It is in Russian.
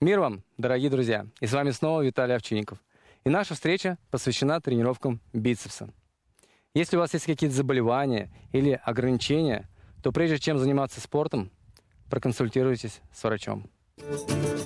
Мир вам, дорогие друзья! И с вами снова Виталий Овчинников. И наша встреча посвящена тренировкам бицепса. Если у вас есть какие-то заболевания или ограничения, то прежде чем заниматься спортом, проконсультируйтесь с врачом.